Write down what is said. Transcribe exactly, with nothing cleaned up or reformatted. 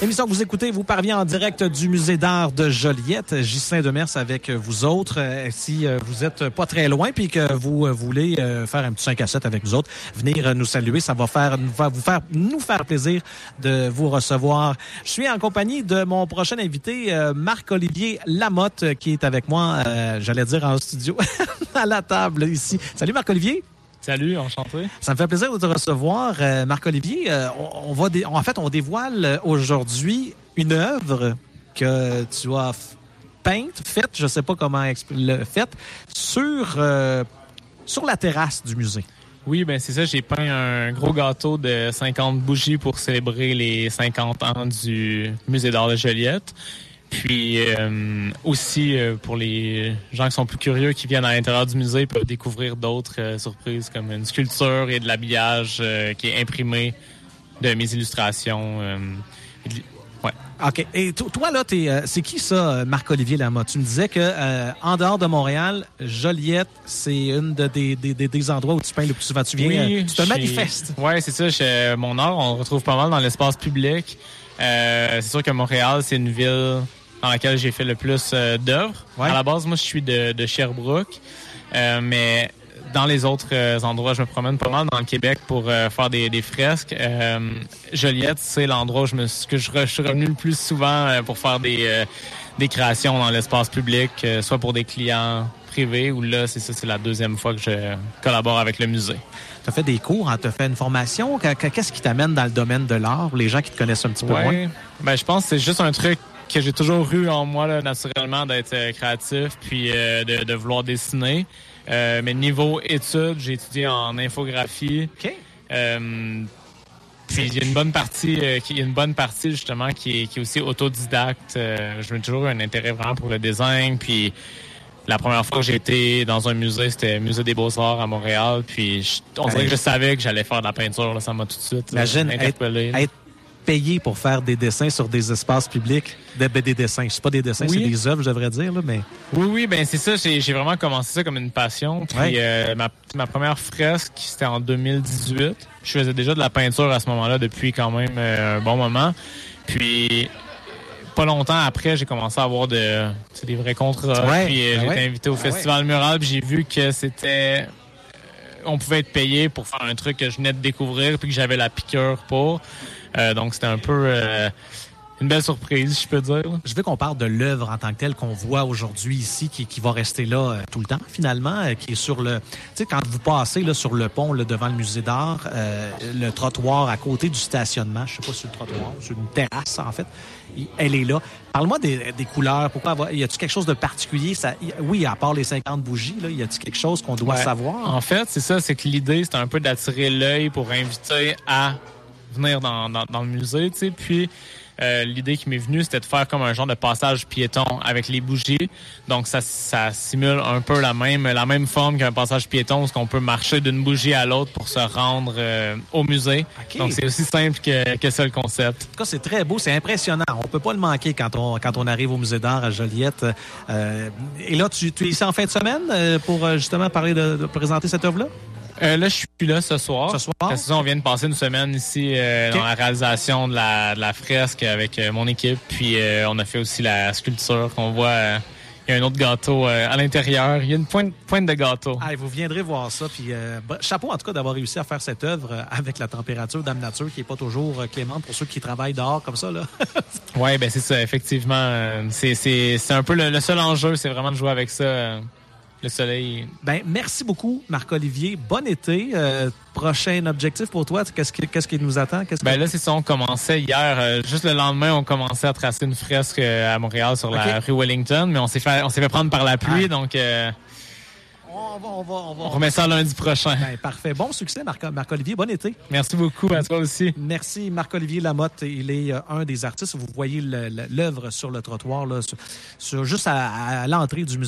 L'émission que vous écoutez vous parvient en direct du Musée d'art de Joliette. Ghislain Demers avec vous autres. Si vous êtes pas très loin puis que vous voulez faire un petit cinq à sept avec nous autres, venir nous saluer, ça va faire, va vous faire, nous faire plaisir de vous recevoir. Je suis en compagnie de mon prochain invité, Marc-Olivier Lamotte, qui est avec moi, euh, j'allais dire en studio, à la table ici. Salut Marc-Olivier. Salut, enchanté. Ça me fait plaisir de te recevoir. Euh, Marc-Olivier, euh, on, on va dé... en fait, on dévoile aujourd'hui une œuvre que tu as peinte, faite, je ne sais pas comment expliquer, faite, sur, euh, sur la terrasse du musée. Oui, ben c'est ça. J'ai peint un gros gâteau de cinquante bougies pour célébrer les cinquante ans du Musée d'art de Joliette. Puis euh, aussi, euh, pour les gens qui sont plus curieux, qui viennent à l'intérieur du musée, peuvent découvrir d'autres euh, surprises comme une sculpture et de l'habillage euh, qui est imprimé de mes illustrations. Euh, de... Ouais. OK. Et to- toi, là, t'es, euh, c'est qui ça, Marc-Olivier Lamotte? Tu me disais que euh, en dehors de Montréal, Joliette, c'est une de, des, des, des endroits où tu peins le plus souvent. Tu viens, oui, euh, tu te j'ai... manifestes. Oui, c'est ça. Je... Mon art, on le retrouve pas mal dans l'espace public. Euh, c'est sûr que Montréal, c'est une ville dans laquelle j'ai fait le plus euh, d'œuvres. Ouais. À la base, moi, je suis de, de Sherbrooke, euh, mais dans les autres euh, endroits, je me promène pas mal dans le Québec pour euh, faire des, des fresques. Euh, Joliette, c'est l'endroit où je me suis, que je, je suis revenu le plus souvent euh, pour faire des, euh, des créations dans l'espace public, euh, soit pour des clients privés ou là, c'est ça, c'est la deuxième fois que je collabore avec le musée. Tu as fait des cours, hein? Tu as fait une formation. Qu'est-ce qui t'amène dans le domaine de l'art, pour les gens qui te connaissent un petit peu ouais, moins? Ben, je pense que c'est juste un truc que j'ai toujours eu en moi, là, naturellement, d'être euh, créatif puis euh, de, de vouloir dessiner. Euh, mais niveau études, j'ai étudié en infographie. OK. Euh, puis il y a une bonne partie, euh, qui, une bonne partie justement qui est, qui est aussi autodidacte. Euh, j'ai toujours eu un intérêt vraiment pour le design. Puis la première fois que j'ai été dans un musée, c'était le Musée des Beaux-Arts à Montréal. Puis je, on dirait que je savais que j'allais faire de la peinture. Là, ça m'a tout de suite Imagine, euh, interpellé. Être, être payé pour faire des dessins sur des espaces publics. Des, des dessins. C'est pas des dessins, oui. C'est des œuvres, je devrais dire. Là, mais... Oui, oui, ben c'est ça. J'ai, j'ai vraiment commencé ça comme une passion. Puis ouais. euh, ma, ma première fresque, c'était en deux mille dix-huit. Je faisais déjà de la peinture à ce moment-là depuis quand même euh, un bon moment. Puis pas longtemps après, j'ai commencé à avoir de, des vrais contrats. Ouais, puis euh, ben j'ai ouais. été invité au ben Festival ouais. Mural. Puis j'ai vu que c'était... Euh, on pouvait être payé pour faire un truc que je venais de découvrir puis que j'avais la piqûre pour. Euh, donc, c'était un peu euh, une belle surprise, je peux dire. Je veux qu'on parle de l'œuvre en tant que telle qu'on voit aujourd'hui ici, qui, qui va rester là euh, tout le temps, finalement, euh, qui est sur le... Tu sais, quand vous passez là, sur le pont là, devant le musée d'art, euh, le trottoir à côté du stationnement, je sais pas sur le trottoir, sur une terrasse, en fait, elle est là. Parle-moi des, des couleurs. Pourquoi avoir... Y a-t-il quelque chose de particulier? Ça... Oui, à part les cinquante bougies, là, y a-t-il quelque chose qu'on doit ouais. savoir? En fait, c'est ça, c'est que l'idée, c'est un peu d'attirer l'œil pour inviter à venir dans, dans, dans le musée, tu sais, puis euh, l'idée qui m'est venue, c'était de faire comme un genre de passage piéton avec les bougies, donc ça, ça simule un peu la même, la même forme qu'un passage piéton, où on peut marcher d'une bougie à l'autre pour se rendre euh, au musée, okay. Donc c'est aussi simple que, que ça le concept. En tout cas, c'est très beau, c'est impressionnant, on peut pas le manquer quand on, quand on arrive au musée d'art à Joliette. Euh, et là, tu, tu es ici en fin de semaine pour justement parler de, de présenter cette œuvre-là? Euh, là, je suis là ce soir. Ce soir? Parce que ça, on vient de passer une semaine ici euh, okay. dans la réalisation de la, de la fresque avec euh, mon équipe. Puis euh, on a fait aussi la sculpture qu'on voit. Euh, il y a un autre gâteau euh, à l'intérieur. Il y a une pointe, pointe de gâteau. Ah, vous viendrez voir ça. Puis euh, chapeau en tout cas d'avoir réussi à faire cette œuvre euh, avec la température d'âme nature qui est pas toujours euh, clémente pour ceux qui travaillent dehors comme ça, là. Oui, ben c'est ça. Effectivement, euh, c'est, c'est, c'est un peu le, le seul enjeu, c'est vraiment de jouer avec ça. Euh, Le soleil. Ben, merci beaucoup, Marc-Olivier. Bon été. Euh, prochain objectif pour toi, qu'est-ce qui, qu'est-ce qui nous attend? Qu'est-ce ben que... là, c'est ça, on commençait hier. Euh, juste le lendemain, on commençait à tracer une fresque euh, à Montréal sur okay. la rue Wellington, mais on s'est fait, on s'est fait prendre par la pluie, ah. donc euh, on, va, on, va, on, va, on remet ça lundi prochain. Ben, parfait. Bon succès, Marc- Marc-Olivier. Bon été. Merci beaucoup. À toi aussi. Merci, Marc-Olivier Lamotte. Il est euh, un des artistes. Vous voyez le, le, l'œuvre sur le trottoir, là, sur, sur, juste à, à l'entrée du musée.